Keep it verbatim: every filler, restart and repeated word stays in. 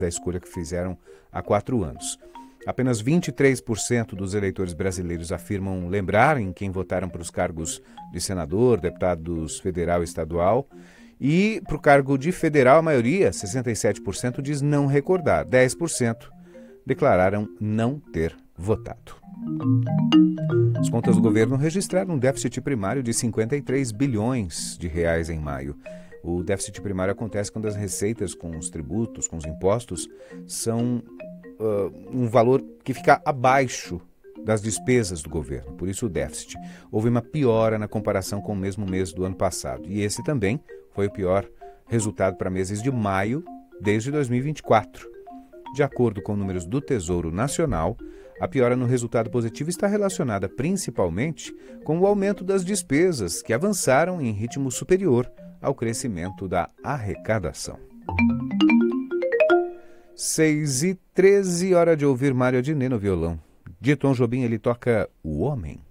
da escolha que fizeram há quatro anos. Apenas vinte e três por cento dos eleitores brasileiros afirmam lembrar em quem votaram para os cargos de senador, deputados federal e estadual. E para o cargo de federal, a maioria, sessenta e sete por cento, diz não recordar. dez por cento declararam não ter votado. As contas do governo registraram um déficit primário de cinquenta e três bilhões de reais em maio. O déficit primário acontece quando as receitas com os tributos, com os impostos, são Uh, um valor que fica abaixo das despesas do governo, por isso o déficit. Houve uma piora na comparação com o mesmo mês do ano passado, e esse também foi o pior resultado para meses de maio desde dois mil e vinte e quatro. De acordo com números do Tesouro Nacional, a piora no resultado positivo está relacionada principalmente com o aumento das despesas, que avançaram em ritmo superior ao crescimento da arrecadação. seis e treze, hora de ouvir Mário Adnet no violão. De Tom Jobim, ele toca O Homem.